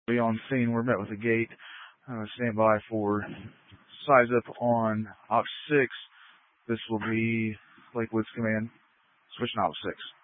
Be on scene. We're met with a gate. Stand by for size up on Op 6. This will be Lakewood's command. Switching Op 6.